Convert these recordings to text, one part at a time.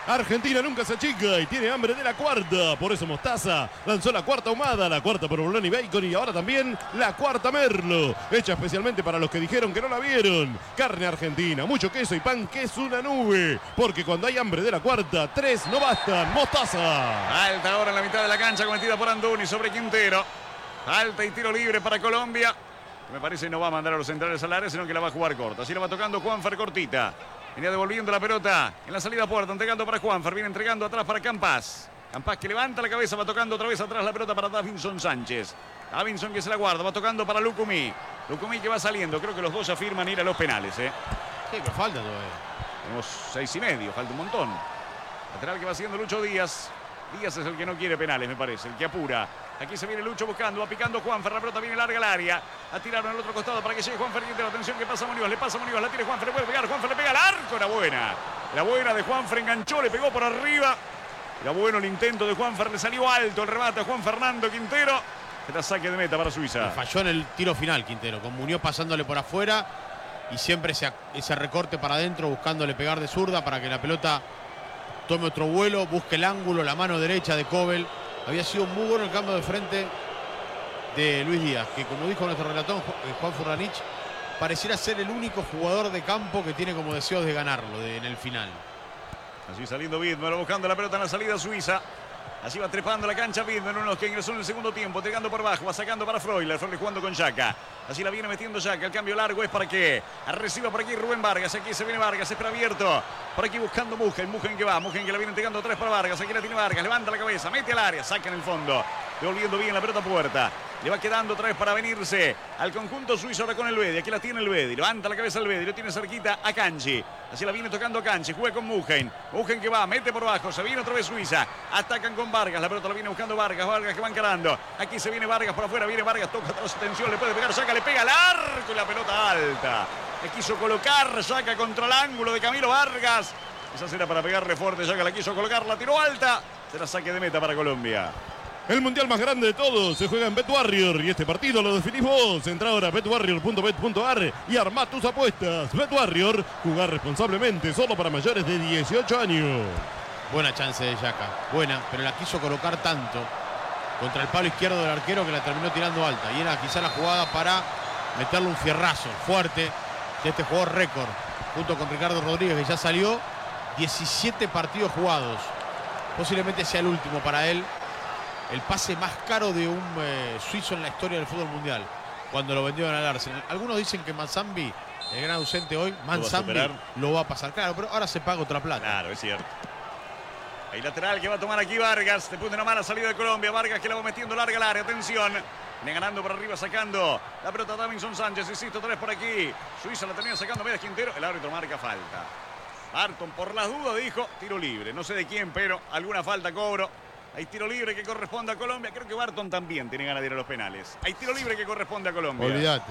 Argentina nunca se achica y tiene hambre de la cuarta. Por eso Mostaza lanzó la cuarta ahumada, la cuarta provolone y bacon y ahora también la cuarta merlo. Hecha especialmente para los que dijeron que no la vieron. Carne argentina, mucho queso y pan que es una nube. Porque cuando hay hambre de la cuarta, 3 no bastan. Mostaza. Alta ahora en la mitad de la cancha cometida por Anduni sobre Quintero. Alta y tiro libre para Colombia. Me parece que no va a mandar a los centrales al área, sino que la va a jugar corta. Así la va tocando Juanfer cortita. Venía devolviendo la pelota en la salida a puerta, entregando para Juanfer, viene entregando atrás para Campas. Campas que levanta la cabeza, va tocando otra vez atrás la pelota para Davinson Sánchez. Davinson que se la guarda, va tocando para Lucumí. Lucumí que va saliendo, creo que los dos afirman ir a los penales. Sí, pero falta todavía. Tenemos 6,5, falta un montón. Lateral que va haciendo Lucho Díaz. Díaz es el que no quiere penales, me parece, el que apura. Aquí se viene Lucho buscando, va picando Juanfer, la pelota viene larga al área. A tiraron al otro costado para que llegue Juanfer Quintero. Atención que pasa Muñoz, le pasa Muñoz, la tiene Juanfer, le puede pegar, Juanfer le pega al arco, era buena. La buena de Juanfer, enganchó, le pegó por arriba. Era bueno el intento de Juanfer, le salió alto el remate a Juan Fernando Quintero. Era saque de meta para Suiza. Falló en el tiro final Quintero, con Muñoz pasándole por afuera y siempre ese recorte para adentro, buscándole pegar de zurda para que la pelota tome otro vuelo, busque el ángulo, la mano derecha de Kobel. Había sido muy bueno el cambio de frente de Luis Díaz, que como dijo nuestro relator Juan Furlanich, pareciera ser el único jugador de campo que tiene como deseos de ganarlo en el final. Así saliendo Widmer, buscando la pelota en la salida suiza. Así va trepando la cancha Widmer, uno de los que ingresó en el segundo tiempo, llegando por abajo, va sacando para Freuler, Freuler jugando con Xhaka. Así la viene metiendo Xhaka, el cambio largo es para que reciba por aquí Rubén Vargas, aquí se viene Vargas, espera abierto. Por aquí buscando Mugen, Mugen que va, Mugen que la viene entregando 3 para Vargas, aquí la tiene Vargas, levanta la cabeza, mete al área, saca en el fondo. Devolviendo bien la pelota a puerta. Le va quedando otra vez para venirse al conjunto suizo ahora con el Bedi. Aquí la tiene el Bedi. Levanta la cabeza el Bedi. Lo tiene cerquita a Kanji. Así la viene tocando Kanji. Juega con Mugen. Mugen que va, mete por abajo. Se viene otra vez Suiza. Atacan con Vargas. La pelota la viene buscando Vargas. Vargas que va encarando. Aquí se viene Vargas por afuera. Viene Vargas. Toca atrás. Atención. Le puede pegar. Saca. Le pega al arco y la pelota alta. Le quiso colocar. Saca contra el ángulo de Camilo Vargas. Esa será para pegarle fuerte. Saca. La quiso colocar. La tiró alta. Será saque de meta para Colombia. El mundial más grande de todos se juega en BetWarrior y este partido lo definís vos. Entra ahora a betwarrior.bet.ar y armá tus apuestas. BetWarrior, jugar responsablemente, solo para mayores de 18 años. Buena chance de Xhaka, buena, pero la quiso colocar tanto contra el palo izquierdo del arquero que la terminó tirando alta. Y era quizá la jugada para meterle un fierrazo fuerte de este jugador récord, junto con Ricardo Rodríguez, que ya salió. 17 partidos jugados, posiblemente sea el último para él. El pase más caro de un suizo en la historia del fútbol mundial, cuando lo vendieron al Arsenal. Algunos dicen que Manzambi, el gran ausente hoy, Manzambi lo va a pasar. Claro, pero ahora se paga otra plata. Claro, es cierto. Hay lateral que va a tomar aquí Vargas. Después de una mala salida de Colombia. Vargas que la va metiendo larga al área. Atención. Viene ganando por arriba, sacando la pelota Davinson Sánchez. Insisto, 3 por aquí. Suiza la termina sacando media Quintero. El árbitro marca falta. Barton, por las dudas, dijo tiro libre. No sé de quién, pero alguna falta cobro. Hay tiro libre que corresponde a Colombia. Creo que Barton también tiene ganas de ir a los penales. Hay tiro libre que corresponde a Colombia. Olvídate.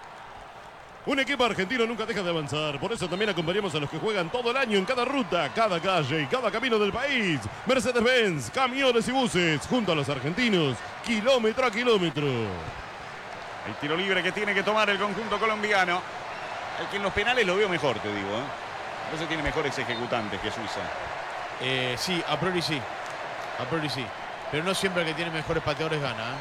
Un equipo argentino nunca deja de avanzar. Por eso también acompañamos a los que juegan todo el año en cada ruta, cada calle y cada camino del país. Mercedes-Benz, camiones y buses, junto a los argentinos, kilómetro a kilómetro. El tiro libre que tiene que tomar el conjunto colombiano. El que en los penales lo veo mejor, te digo. No sé, tiene mejores ejecutantes que Suiza. Sí, a priori sí. A priori sí. Pero no siempre el que tiene mejores pateadores gana.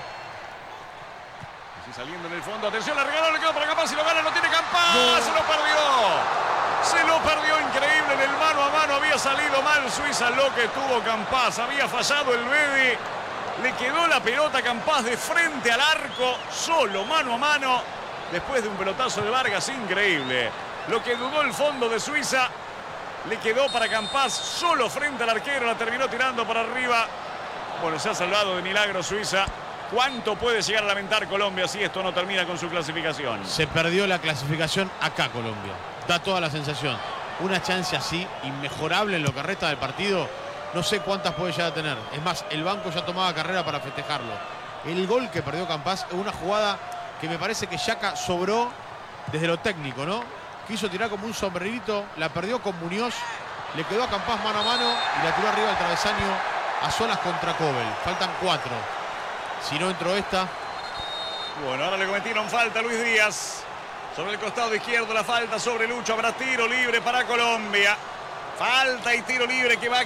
Así saliendo en el fondo. Atención, la regaló, le quedó para Campas y lo gana. Lo tiene Campas. No. Se lo perdió. Se lo perdió, increíble. En el mano a mano había salido mal Suiza. Lo que tuvo Campas. Había fallado el Bedi. Le quedó la pelota a Campas de frente al arco. Solo, mano a mano. Después de un pelotazo de Vargas, increíble. Lo que dudó el fondo de Suiza. Le quedó para Campas solo frente al arquero. La terminó tirando para arriba. Bueno, se ha salvado de milagro Suiza. ¿Cuánto puede llegar a lamentar Colombia si esto no termina con su clasificación? Se perdió la clasificación acá, Colombia. Da toda la sensación. Una chance así, inmejorable en lo que resta del partido. No sé cuántas puede llegar a tener. Es más, el banco ya tomaba carrera para festejarlo. El gol que perdió Campas es una jugada que me parece que Xhaka sobró desde lo técnico, ¿no? Quiso tirar como un sombrerito, la perdió con Muñoz, le quedó a Campas mano a mano y la tiró arriba al travesaño a solas contra Kobel. Faltan 4. Si no entró esta. Bueno, ahora le cometieron falta a Luis Díaz. Sobre el costado izquierdo la falta sobre Lucho. Habrá tiro libre para Colombia. Falta y tiro libre que va